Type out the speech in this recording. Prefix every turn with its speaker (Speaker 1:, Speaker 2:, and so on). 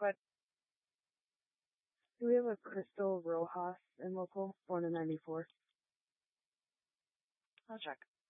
Speaker 1: But do we have a Crystal Rojas in local, born in '94?
Speaker 2: I'll check.